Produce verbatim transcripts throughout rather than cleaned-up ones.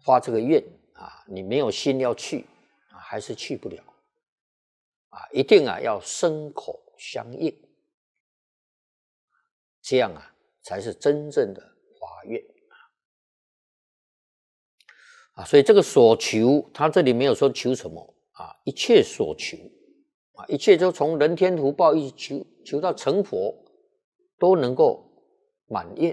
发这个愿啊，你没有心要去啊，还是去不了啊，一定啊要身口相应，这样啊才是真正的发愿啊。所以这个所求，他这里没有说求什么啊，一切所求啊，一切就从人天福报一直求求到成佛，都能够满愿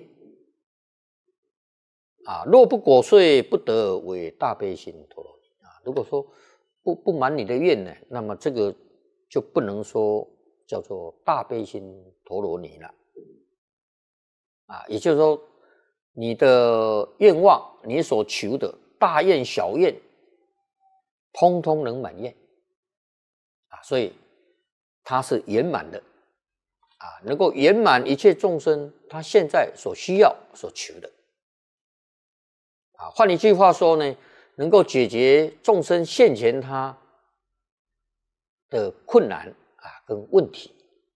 啊。若不果遂，不得为大悲心陀罗尼啊。如果说不不满你的愿呢，那么这个就不能说叫做大悲心陀罗尼了啊。也就是说，你的愿望，你所求的大愿小愿，通通能满愿啊，所以它是圆满的啊，能够圆满一切众生他现在所需要所求的啊。换一句话说呢，能够解决众生现前他的困难啊跟问题。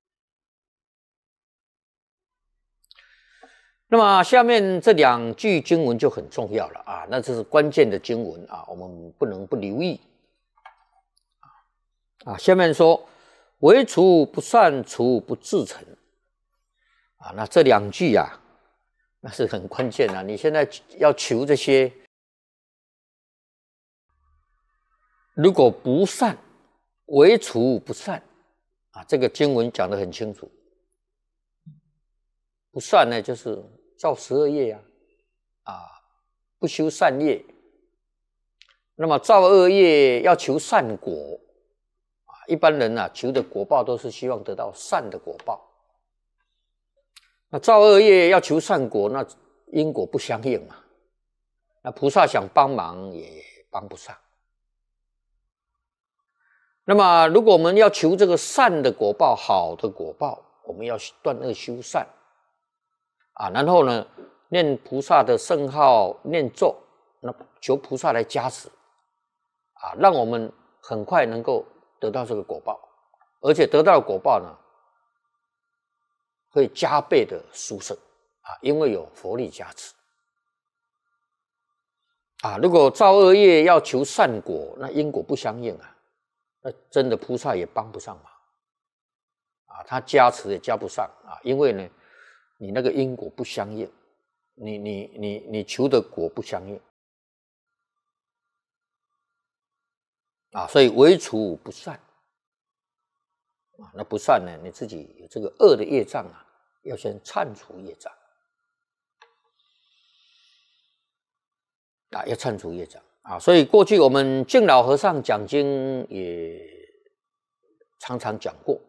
那么下面这两句经文就很重要了啊，那这是关键的经文啊，我们不能不留意啊。下面说，唯除不善，除不至诚啊。那这两句啊，那是很关键啊。你现在要求这些，如果不善，唯除不善啊，这个经文讲得很清楚。不善呢，就是造十恶业呀、啊，啊，不修善业。那么造恶业要求善果啊，一般人啊求的果报都是希望得到善的果报。那造恶业要求善果，那因果不相应嘛。那菩萨想帮忙也帮不上。那么如果我们要求这个善的果报，好的果报，我们要断恶修善啊，然后呢，念菩萨的圣号，念咒，那求菩萨来加持啊，让我们很快能够得到这个果报，而且得到的果报呢，会加倍的殊胜啊，因为有佛力加持啊。如果造恶业要求善果，那因果不相应啊，那真的菩萨也帮不上忙啊，他加持也加不上啊，因为呢，你那个因果不相应，你你你你求的果不相应啊，所以唯除不善啊，那不善呢，你自己有这个恶的业障啊，要先忏除业障啊，要忏除业障啊。所以过去我们敬老和尚讲经也常常讲过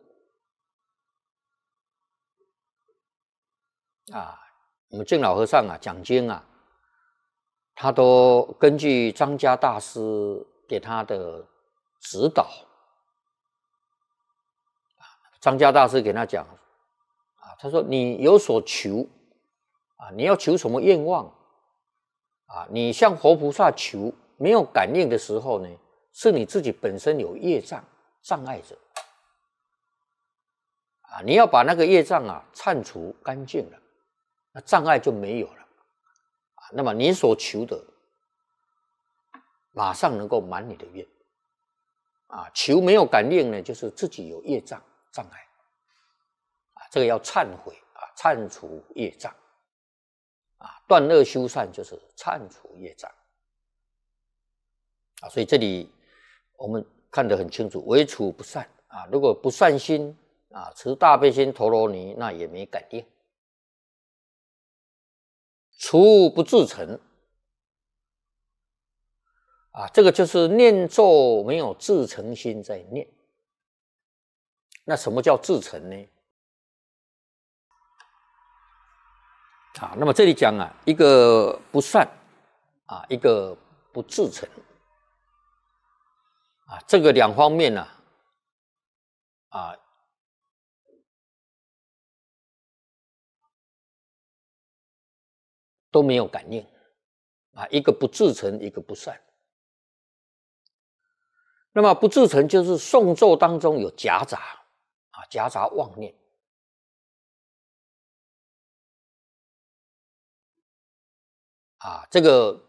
啊，我们敬老和尚啊讲经啊，他都根据张家大师给他的指导，张家大师给他讲啊，他说你有所求啊，你要求什么愿望啊？你向佛菩萨求没有感应的时候呢，是你自己本身有业障障碍着啊，你要把那个业障啊忏除干净了，那障碍就没有了啊。那么你所求的马上能够满你的愿啊。求没有感应呢，就是自己有业障障碍啊，这个要忏悔啊，忏除业障啊，断恶修善就是忏除业障啊。所以这里我们看得很清楚，唯除不善啊，如果不善心啊，持大悲心陀罗尼，那也没感应。除不至诚啊，这个就是念咒没有至诚心在念。那什么叫至诚呢？啊，那么这里讲啊，一个不善啊，一个不至诚啊，这个两方面呢 啊, 啊都没有感应啊，一个不至诚，一个不善。那么不至诚就是诵咒当中有夹杂啊，夹杂妄念啊，这个